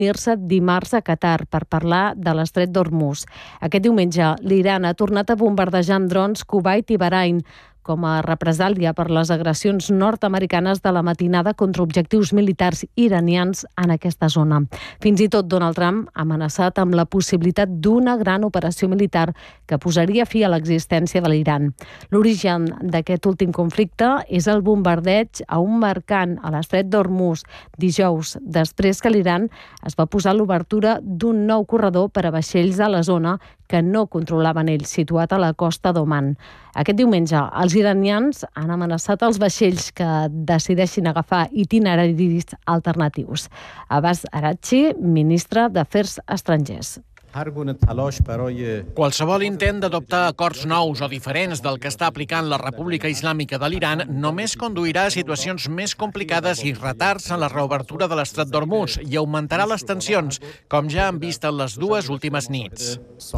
reunir-se dimarts a Qatar per parlar de l'estret d'Hormuz. Aquest diumenge, l'Iran ha tornat a bombardejar amb drons Kuwait i Bahrain, com a represàlia per les agressions nord-americanes de la matinada contra objectius militars iranians en aquesta zona. Fins i tot Donald Trump ha amenaçat amb la possibilitat d'una gran operació militar que posaria fi a l'existència de l'Iran. L'origen d'aquest últim conflicte és el bombardeig a un mercant a l'estret d'Hormuz dijous, després que l'Iran es va posar l'obertura d'un nou corredor per a vaixells a la zona que no controlaven ells, situat a la costa d'Oman. Aquest diumenge, els iranians han amenaçat els vaixells que decideixin agafar itineraris alternatius. Abbas Araghchi, ministre d'Afers Estrangers. Qualsevol intent d'adoptar acords nous o diferents del que està aplicant la República Islàmica de l'Iran només conduirà a situacions més complicades i retards en la reobertura de l'estret d'Hormuz i augmentarà les tensions, com ja han vist en les dues últimes nits.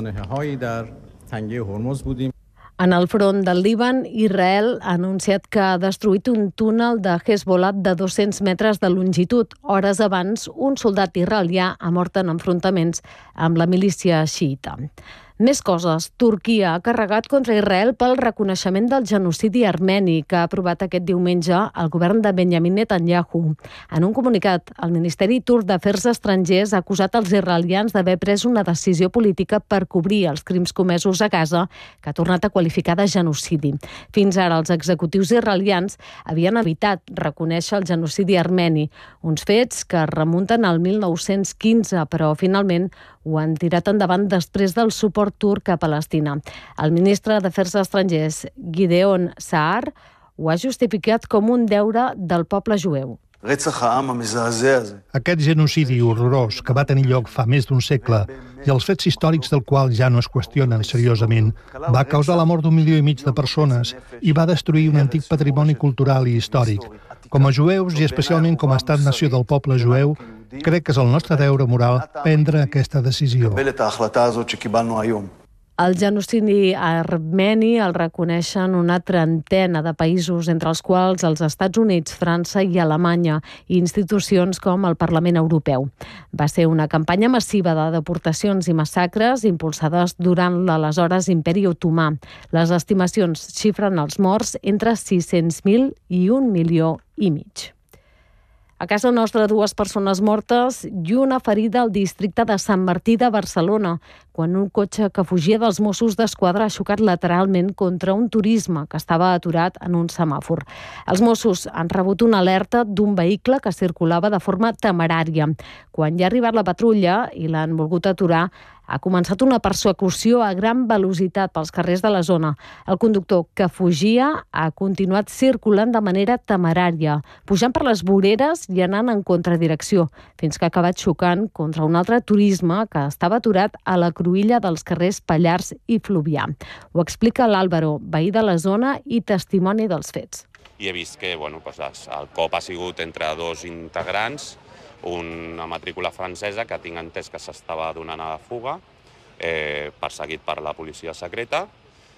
En el front del Líban, Israel ha anunciat que ha destruït un túnel de Hezbollah de 200 metres de longitud. Hores abans, un soldat israelià ha mort en enfrontaments amb la milícia xiïta. Més coses. Turquia ha carregat contra Israel pel reconeixement del genocidi armeni que ha aprovat aquest diumenge el govern de Benjamin Netanyahu. En un comunicat, el Ministeri turc d'Afers Estrangers ha acusat els israelians d'haver pres una decisió política per cobrir els crims comesos a Gaza, que ha tornat a qualificar de genocidi. Fins ara, els executius israelians havien evitat reconèixer el genocidi armeni, uns fets que es remunten al 1915, però finalment ho han tirat endavant després del suport turc a Palestina. El ministre d'Afers Estrangers, Gideon Saar, ho ha justificat com un deure del poble jueu. Aquest genocidi horrorós que va tenir lloc fa més d'un segle i els fets històrics del qual ja no es qüestionen seriosament va causar la mort d'1,5 milió de persones i va destruir un antic patrimoni cultural i històric. Com a jueus i especialment com a estat-nació del poble jueu, crec que és el nostre deure moral prendre aquesta decisió. El genocidi armeni el reconeixen una trentena de països, entre els quals els Estats Units, França i Alemanya, i institucions com el Parlament Europeu. Va ser una campanya massiva de deportacions i massacres impulsades durant l'aleshores Imperi Otomà. Les estimacions xifren els morts entre 600.000 i 1,5 milions. A casa nostra, 2 persones mortes i una ferida al districte de Sant Martí de Barcelona, quan un cotxe que fugia dels Mossos d'Esquadra ha xocat lateralment contra un turisme que estava aturat en un semàfor. Els Mossos han rebut una alerta d'un vehicle que circulava de forma temerària. Quan hi ha arribat la patrulla i l'han volgut aturar, ha començat una persecució a gran velocitat pels carrers de la zona. El conductor que fugia ha continuat circulant de manera temerària, pujant per les voreres i anant en contradirecció, fins que ha acabat xocant contra un altre turisme que estava aturat a la cruïlla dels carrers Pallars i Fluvià. Ho explica l'Àlvaro, veí de la zona i testimoni dels fets. I he vist que el cop ha sigut entre 2 integrants, una matrícula francesa que tinc entès que s'estava donant a la fuga, perseguit per la policia secreta,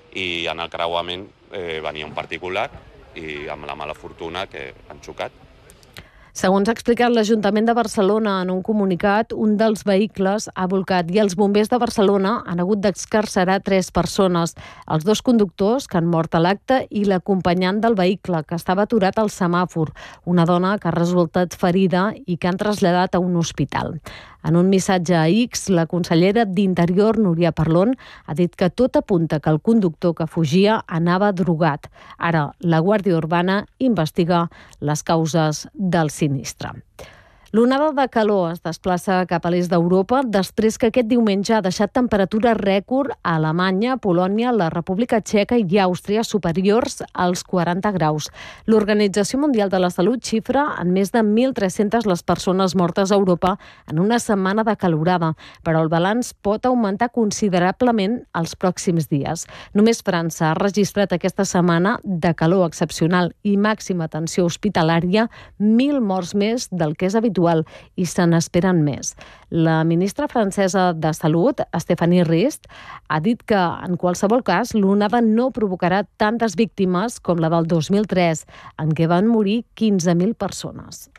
i en el creuament venia un particular i amb la mala fortuna que han xocat. Segons ha explicat l'Ajuntament de Barcelona en un comunicat, un dels vehicles ha volcat i els bombers de Barcelona han hagut d'excarcerar 3 persones, els 2 conductors que han mort a l'acte i l'acompanyant del vehicle que estava aturat al semàfor, una dona que ha resultat ferida i que han traslladat a un hospital. En un missatge a X, la consellera d'Interior, Núria Parlon, ha dit que tot apunta que el conductor que fugia anava drogat. Ara, la Guàrdia Urbana investiga les causes del sinistre. L'onada de calor es desplaça cap a l'est d'Europa després que aquest diumenge ha deixat temperatures rècord a Alemanya, Polònia, la República Txeca i Àustria superiors als 40 graus. L'Organització Mundial de la Salut xifra en més de 1.300 les persones mortes a Europa en una setmana de calorada, però el balanç pot augmentar considerablement els pròxims dies. Només França ha registrat aquesta setmana de calor excepcional i màxima tensió hospitalària 1.000 morts més del que és habitual i se n'esperen més. La ministra francesa de Salut, Stéphanie Rist, ha dit que, en qualsevol cas, l'onada no provocarà tantes víctimes com la del 2003, en què van morir 15.000 persones.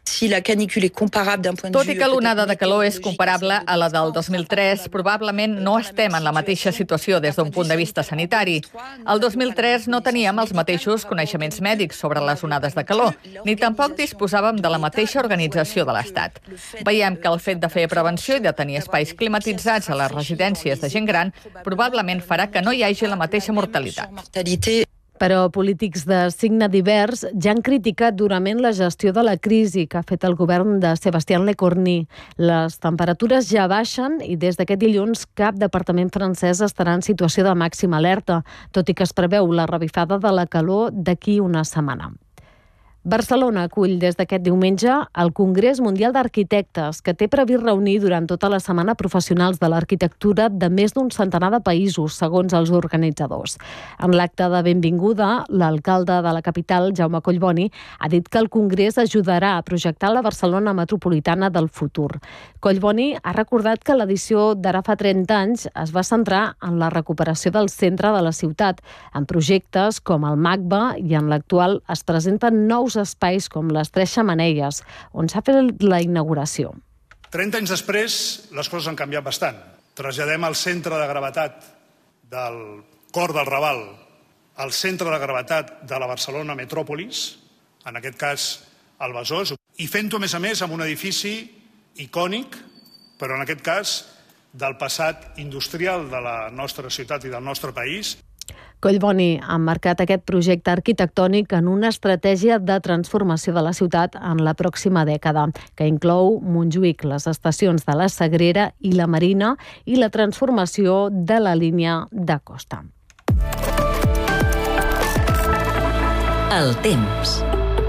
Tot i que l'onada de calor és comparable a la del 2003, probablement no estem en la mateixa situació des d'un punt de vista sanitari. El 2003 no teníem els mateixos coneixements mèdics sobre les onades de calor, ni tampoc disposàvem de la mateixa organització de l'Estat. Veiem que el fet de fer prevenció i de tenir espais climatitzats a les residències de gent gran probablement farà que no hi hagi la mateixa mortalitat. Però polítics de signe divers ja han criticat durament la gestió de la crisi que ha fet el govern de Sébastien Lecornu. Les temperatures ja baixen i des d'aquest dilluns cap departament francès estarà en situació de màxima alerta, tot i que es preveu la revifada de la calor d'aquí una setmana. Barcelona acull des d'aquest diumenge el Congrés Mundial d'Arquitectes, que té previst reunir durant tota la setmana professionals de l'arquitectura de més d'un centenar de països, segons els organitzadors. En l'acte de benvinguda, l'alcalde de la capital, Jaume Collboni, ha dit que el Congrés ajudarà a projectar la Barcelona metropolitana del futur. Collboni ha recordat que l'edició d'ara fa 30 anys es va centrar en la recuperació del centre de la ciutat, en projectes com el MACBA, i en l'actual es presenten nous espais com les Tres Xemeneies, on s'ha fet la inauguració. 30 anys després, les coses han canviat bastant. Traslladem el centre de gravetat del cor del Raval al centre de gravetat de la Barcelona metròpolis, en aquest cas el Besòs, i fent-ho, a més, amb un edifici icònic, però en aquest cas del passat industrial de la nostra ciutat i del nostre país. Collboni ha marcat aquest projecte arquitectònic en una estratègia de transformació de la ciutat en la pròxima dècada, que inclou Montjuïc, les estacions de la Sagrera i la Marina i la transformació de la línia de costa. El temps.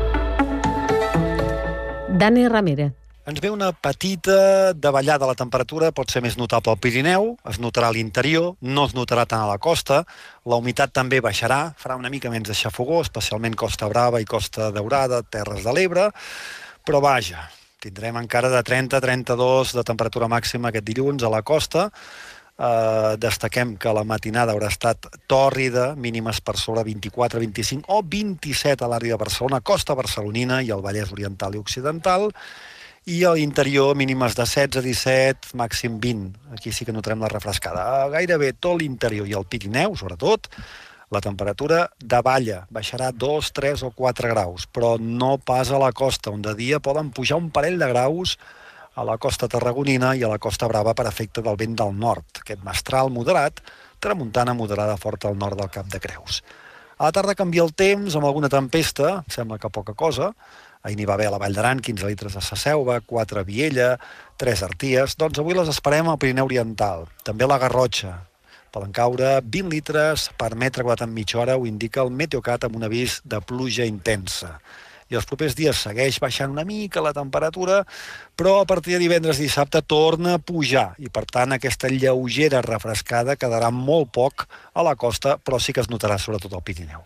Dani Ramírez. Ens ve una petita davallada a la temperatura, pot ser més notable al Pirineu, es notarà a l'interior, no es notarà tant a la costa, la humitat també baixarà, farà una mica menys de xafogó, especialment Costa Brava i Costa Daurada, Terres de l'Ebre, però vaja, tindrem encara de 30-32 de temperatura màxima aquest dilluns a la costa. Destaquem que la matinada haurà estat tòrrida, mínimes per sobre 24, 25 o 27 a l'àrea de Barcelona, costa barcelonina i el Vallès Oriental i Occidental, i a l'interior mínimes de 16, 17, màxim 20. Aquí sí que notarem la refrescada. A gairebé tot l'interior i el Pirineu, sobretot, la temperatura davalla, baixarà 2, 3 o 4 graus, però no pas a la costa, on de dia poden pujar un parell de graus a la costa tarragonina i a la Costa Brava per efecte del vent del nord, aquest mestral moderat, tramuntana moderada forta al nord del Cap de Creus. A la tarda canvia el temps amb alguna tempesta, sembla que poca cosa. Ahir n'hi va haver a la Vall d'Aran, 15 litres a Sasselva, 4 a Viella, 3 a Arties. Doncs avui les esperem al Pirineu Oriental. També a la Garrotxa. Poden caure 20 litres per metre quadrat en mitja hora, ho indica el Meteocat amb un avís de pluja intensa. I els propers dies segueix baixant una mica la temperatura, però a partir de divendres i dissabte torna a pujar i, per tant, aquesta lleugera refrescada quedarà molt poc a la costa, però sí que es notarà sobretot al Pirineu.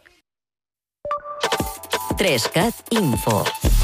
3CAT Info.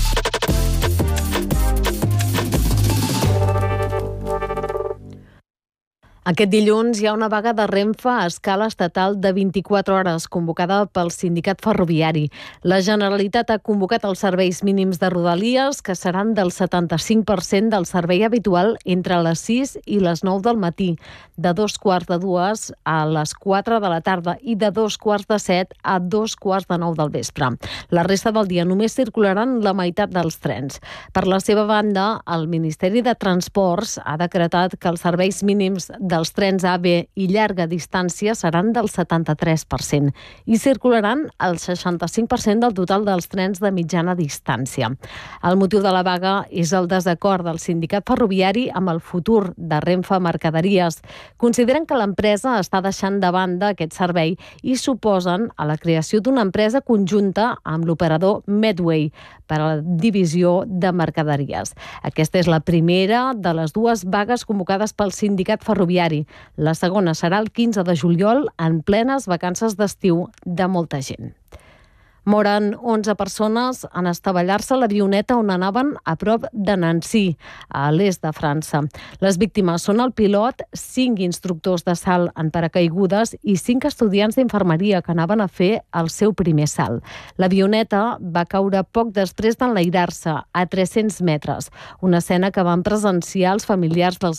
Aquest dilluns hi ha una vaga de Renfe a escala estatal de 24 hores convocada pel sindicat ferroviari. La Generalitat ha convocat els serveis mínims de Rodalies, que seran del 75% del servei habitual entre les 6 i les 9 del matí, de 2:45 a les 4 de la tarda i de 2:45 a 2:45 del vespre. La resta del dia només circularan la meitat dels trens. Per la seva banda, el Ministeri de Transports ha decretat que els serveis mínims dels trens AVE i llarga distància seran del 73% i circularan el 65% del total dels trens de mitjana distància. El motiu de la vaga és el desacord del sindicat ferroviari amb el futur de Renfe Mercaderies. Consideren que l'empresa està deixant de banda aquest servei i s'oposen a la creació d'una empresa conjunta amb l'operador Medway per a la divisió de mercaderies. Aquesta és la primera de les dues vagues convocades pel sindicat ferroviari. La segona serà el 15 de juliol, en plenes vacances d'estiu de molta gent. Moren 11 persones en estavellar-se a l'avioneta on anaven a prop de Nancy, a l'est de França. Les víctimes són el pilot, 5 instructors de salt en paracaigudes i 5 estudiants d'infermeria que anaven a fer el seu primer salt. L'avioneta va caure poc després d'enlairar-se a 300 metres, una escena que van presenciar els familiars dels